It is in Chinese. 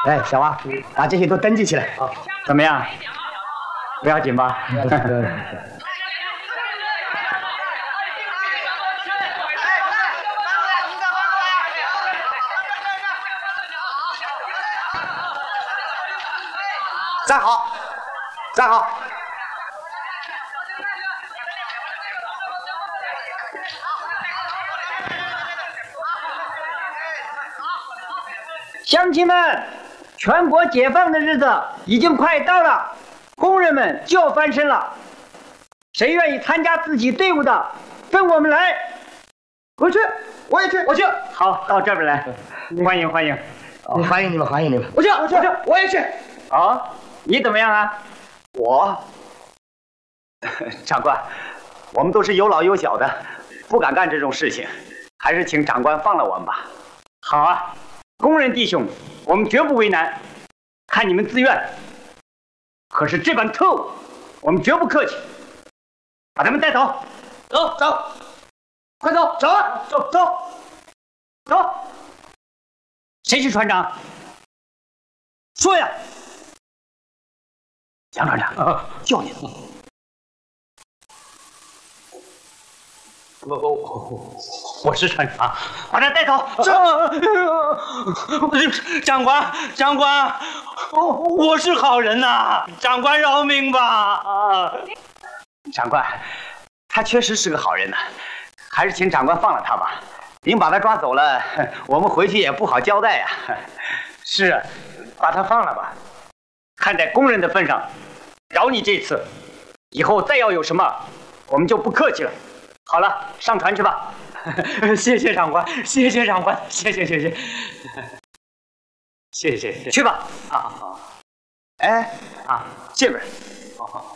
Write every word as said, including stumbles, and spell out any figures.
哎，小王，把这些都登记起来啊。 怎么样？不要紧吧？ 站好，站好。 乡亲们，全国解放的日子已经快到了，工人们就要翻身了。谁愿意参加自己队伍的，跟我们来。 我去，我也去，我去。 好，到这边来，欢迎欢迎。 哦、欢迎你们，欢迎你们。 我去，我去，我也去。哦，你怎么样啊？ 我，长官，我们都是有老有小的，不敢干这种事情，还是请长官放了我们吧。 好啊，工人弟兄，我们绝不为难，看你们自愿。可是这帮特务，我们绝不客气，把他们带走。 走走，快走，走啊，走走走。 谁是船长？说呀！ 杨船长，啊、叫你。 我我我是船长，把他带走。长官，长官，我我是好人呐、啊，长官饶命吧！啊， 长官，他确实是个好人呐、啊，还是请长官放了他吧。您把他抓走了，我们回去也不好交代呀、啊。 是啊，把他放了吧。看在工人的份上，饶你这次，以后再要有什么，我们就不客气了。好了，上船去吧。谢谢长官，谢谢长官，谢谢谢谢，谢谢，去吧。啊好，哎啊，这边，好好。